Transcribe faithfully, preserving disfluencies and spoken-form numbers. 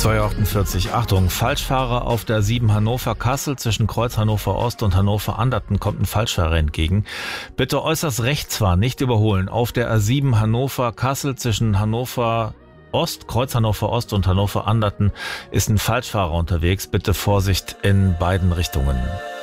zwei Uhr achtundvierzig. Achtung, Falschfahrer auf der A sieben Hannover-Kassel. Zwischen Kreuz Hannover-Ost und Hannover-Anderten kommt ein Falschfahrer entgegen. Bitte äußerst rechts fahren, nicht überholen. Auf der A sieben Hannover-Kassel zwischen Hannover Ost, Kreuz Hannover Ost und Hannover Anderten ist ein Falschfahrer unterwegs. Bitte Vorsicht in beiden Richtungen.